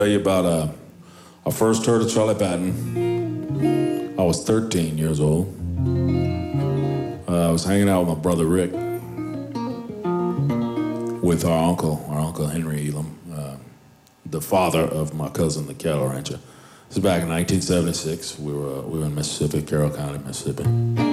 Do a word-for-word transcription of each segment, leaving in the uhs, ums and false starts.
Tell you about uh, I first heard of Charlie Patton. I was thirteen years old. Uh, I was hanging out with my brother Rick, with our uncle, our uncle Henry Elam, uh, the father of my cousin, the cattle rancher. This is back in nineteen seventy-six. We were uh, we were in Mississippi, Carroll County, Mississippi.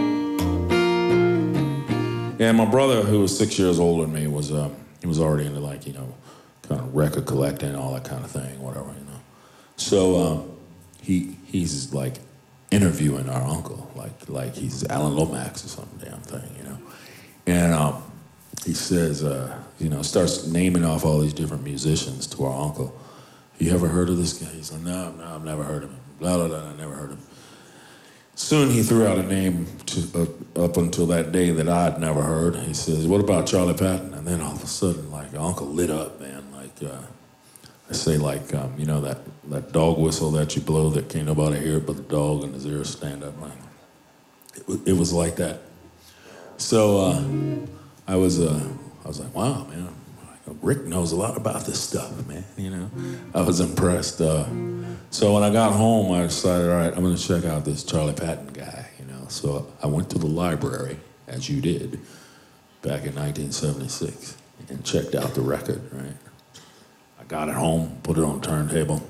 And my brother, who was six years older than me, was uh, he was already into, like, you know, kind of record collecting, all that kind of thing, whatever, you know. So uh, he he's like interviewing our uncle, like like he's Alan Lomax or some damn thing, you know. And um, he says, uh, you know, starts naming off all these different musicians to our uncle. You ever heard of this guy? He's like, no, no, I've never heard of him. Blah, blah, blah, I never heard of him. Soon he threw out a name to, uh, up until that day that I'd never heard. He says, what about Charlie Patton? And then all of a sudden, like, Uncle lit up, man. Like, uh, I say, like, um, you know, that, that dog whistle that you blow that can't nobody hear it but the dog and his ears stand up. Like, it, was, it was like that. So uh, I was, uh, I was like, wow, man. Rick knows a lot about this stuff, man, you know. I was impressed. Uh, so when I got home, I decided, all right, I'm gonna check out this Charlie Patton guy, you know. So I went to the library, as you did, back in nineteen seventy-six, and checked out the record, right? I got it home, put it on the turntable.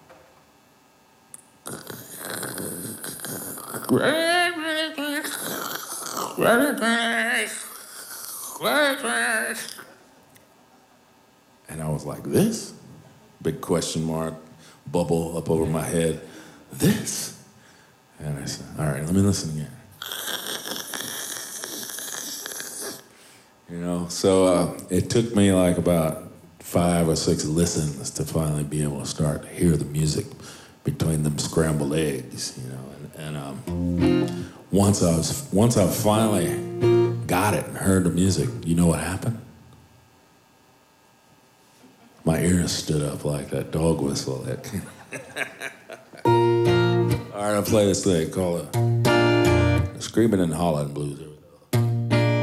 And I was like, this? Big question mark, bubble up over my head. This? And I said, all right, let me listen again. You know, so uh, it took me like about five or six listens to finally be able to start to hear the music between them scrambled eggs, you know. And, and um, once I was, once I finally got it and heard the music, you know what happened? My ears stood up like that dog whistle. That all right, I'll play this thing called uh, Screaming and Hollering Blues.